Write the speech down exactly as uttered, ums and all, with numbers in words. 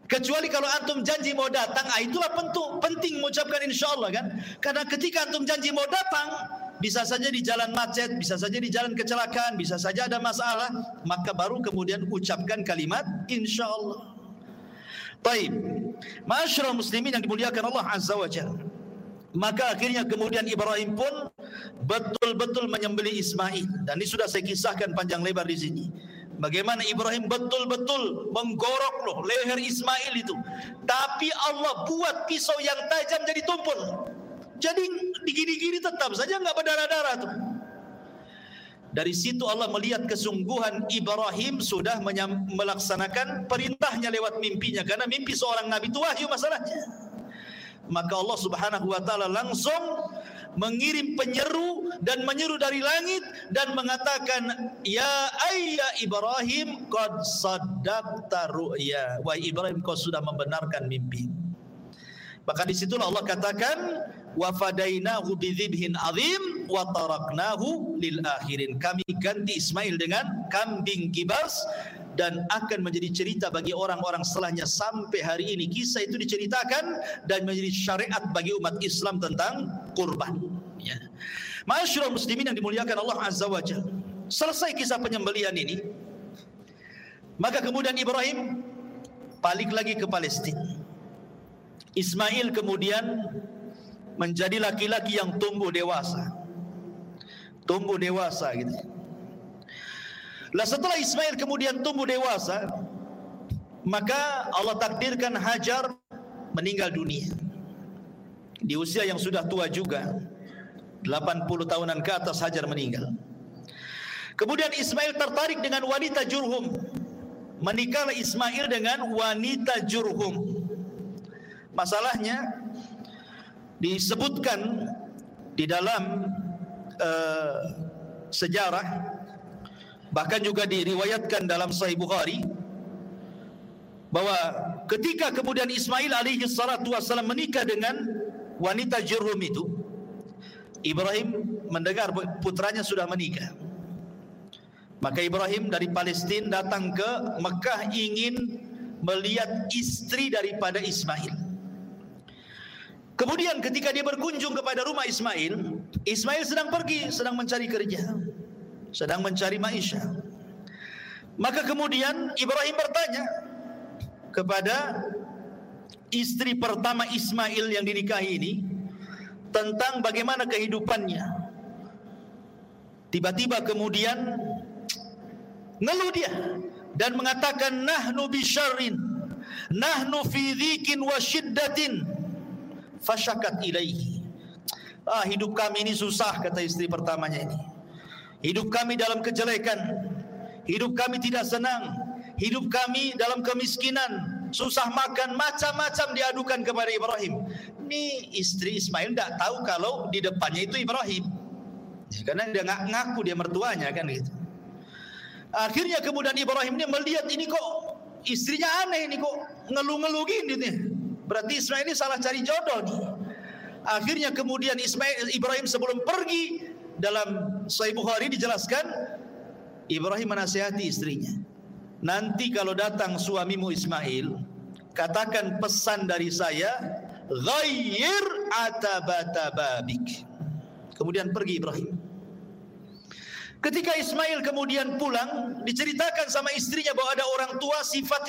Kecuali kalau antum janji mau datang, ah itulah penting, penting mengucapkan insyaallah kan. Karena ketika antum janji mau datang, bisa saja di jalan macet, bisa saja di jalan kecelakaan, bisa saja ada masalah, maka baru kemudian ucapkan kalimat insyaallah. Baik, ma'asyiral muslimin yang dimuliakan Allah Azza wa Jalla. Maka akhirnya kemudian Ibrahim pun betul-betul menyembelih Ismail, dan ini sudah saya kisahkan panjang lebar di sini. Bagaimana Ibrahim betul-betul menggorok loh leher Ismail itu, tapi Allah buat pisau yang tajam jadi tumpul. Jadi digini-gini tetap saja enggak berdarah-darah tuh. Dari situ Allah melihat kesungguhan Ibrahim sudah melaksanakan perintahnya lewat mimpinya, karena mimpi seorang nabi itu wahyu masalahnya. Maka Allah Subhanahu wa taala langsung mengirim penyeru dan menyeru dari langit dan mengatakan, ya ayya Ibrahim qad saddaqta ru'ya, wahai Ibrahim kau sudah membenarkan mimpi. Maka disitulah Allah katakan, wa fadainahu bidzibhin azim wa taraknahu lil akhirin, kami ganti Ismail dengan kambing kibas, dan akan menjadi cerita bagi orang-orang setelahnya sampai hari ini. Kisah itu diceritakan dan menjadi syariat bagi umat Islam tentang kurban, ya. Ma'asyiral muslimin yang dimuliakan Allah Azza wa Jalla. Selesai kisah penyembelihan ini, maka kemudian Ibrahim balik lagi ke Palestina. Ismail kemudian menjadi laki-laki yang tumbuh dewasa, tumbuh dewasa gitu. Lah setelah Ismail kemudian tumbuh dewasa, maka Allah takdirkan Hajar meninggal dunia di usia yang sudah tua juga, delapan puluh tahunan ke atas Hajar meninggal. Kemudian Ismail tertarik dengan wanita Jurhum, menikahlah Ismail dengan wanita Jurhum. Masalahnya disebutkan di dalam uh, sejarah, bahkan juga diriwayatkan dalam Sahih Bukhari, bahwa ketika kemudian Ismail alaihi salatu wassalam menikah dengan wanita Jurhum itu, Ibrahim mendengar putranya sudah menikah. Maka Ibrahim dari Palestina datang ke Mekah ingin melihat istri daripada Ismail. Kemudian ketika dia berkunjung kepada rumah Ismail, Ismail sedang pergi, sedang mencari kerja, sedang mencari maisha. Maka kemudian Ibrahim bertanya kepada istri pertama Ismail yang dinikahi ini tentang bagaimana kehidupannya. Tiba-tiba kemudian ngeluh dia dan mengatakan, nahnu bisyarrin, nahnu fi dhikin wa syiddatin fasyakat ilaihi. Ah, hidup kami ini susah, kata istri pertamanya ini. Hidup kami dalam kejelekan, hidup kami tidak senang, hidup kami dalam kemiskinan, susah makan, macam-macam diadukan kepada Ibrahim. Ini istri Ismail tidak tahu kalau di depannya itu Ibrahim, ya, karena dia nggak ngaku dia mertuanya kan gitu. Akhirnya kemudian Ibrahim ini melihat ini kok istrinya aneh, ini kok ngeluh-ngeluh gini nih. Berarti Ismail ini salah cari jodoh nih. Akhirnya kemudian Ismail Ibrahim sebelum pergi, dalam Sahih Bukhari dijelaskan, Ibrahim menasihati istrinya, nanti kalau datang suamimu Ismail, katakan pesan dari saya, ghayyir atabata babik. Kemudian pergi Ibrahim. Ketika Ismail kemudian pulang, diceritakan sama istrinya bahwa ada orang tua sifatnya